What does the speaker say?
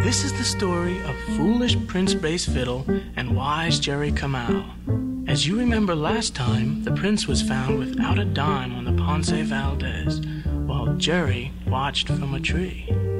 This is the story of foolish Prince Bass Fiddle and wise Jerry Kamau. As you remember last time, the prince was found without a dime on the Ponce Valdez, while Jerry watched from a tree.